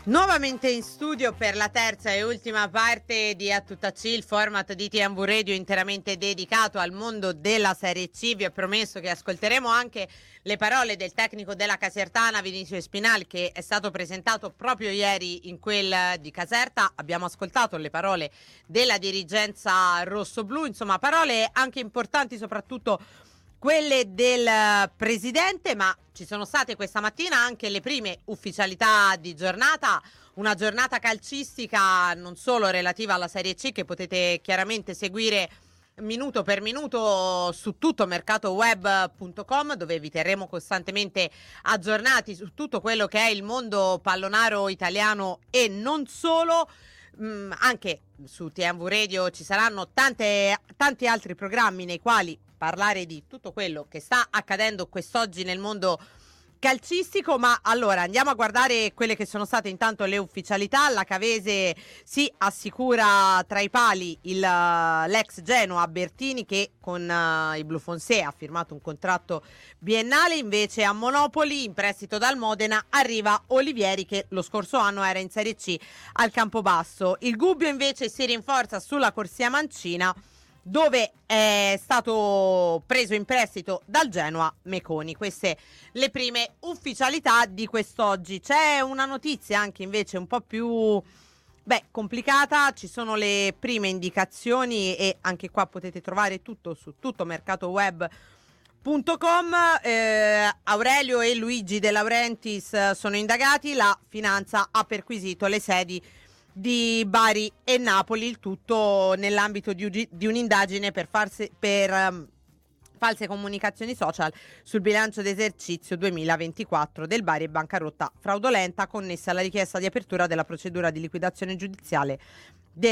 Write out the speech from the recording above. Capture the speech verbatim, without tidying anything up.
Nuovamente in studio per la terza e ultima parte di A Tutta C, il format di T M V Radio interamente dedicato al mondo della Serie C. Vi ho promesso che ascolteremo anche le parole del tecnico della Casertana, Vinicio Espinal, che è stato presentato proprio ieri in quel di Caserta. Abbiamo ascoltato le parole della dirigenza rossoblù, insomma parole anche importanti, soprattutto quelle del presidente, ma ci sono state questa mattina anche le prime ufficialità di giornata, una giornata calcistica non solo relativa alla Serie C che potete chiaramente seguire minuto per minuto su tutto mercatoweb punto com, dove vi terremo costantemente aggiornati su tutto quello che è il mondo pallonaro italiano e non solo. Mm, anche su T M V Radio ci saranno tante, tanti altri programmi nei quali parlare di tutto quello che sta accadendo quest'oggi nel mondo calcistico. Ma allora andiamo a guardare quelle che sono state intanto le ufficialità. La Cavese si assicura tra i pali il, l'ex Genoa Bertini, che con uh, i Blu Fonse ha firmato un contratto biennale. Invece a Monopoli, in prestito dal Modena, arriva Olivieri, che lo scorso anno era in Serie C al Campobasso. Il Gubbio invece si rinforza sulla corsia mancina, dove è stato preso in prestito dal Genoa Meconi. Queste le prime ufficialità di quest'oggi. C'è una notizia anche invece un po' più beh, complicata. Ci sono le prime indicazioni e anche qua potete trovare tutto su tutto mercatoweb punto com. eh, Aurelio e Luigi De Laurentiis sono indagati. La Finanza ha perquisito le sedi di Bari e Napoli, il tutto nell'ambito di, di un'indagine per, farsi, per um, false comunicazioni social sul bilancio d'esercizio duemilaventiquattro del Bari e bancarotta fraudolenta connessa alla richiesta di apertura della procedura di liquidazione giudiziale